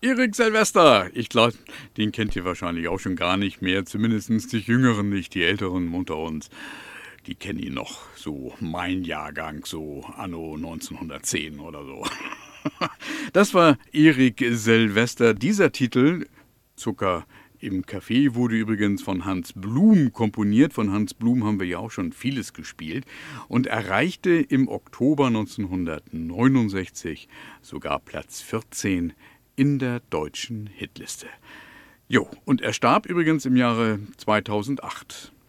Erik Silvester, ich glaube, den kennt ihr wahrscheinlich auch schon gar nicht mehr, zumindest die Jüngeren nicht, die Älteren unter uns. Die kennen ihn noch, so mein Jahrgang, so anno 1910 oder so. Das war Erik Silvester. Dieser Titel, Zucker im Café, wurde übrigens von Hans Blum komponiert. Von Hans Blum haben wir ja auch schon vieles gespielt und erreichte im Oktober 1969 sogar Platz 14 in der deutschen Hitliste. Jo, und er starb übrigens im Jahre 2008.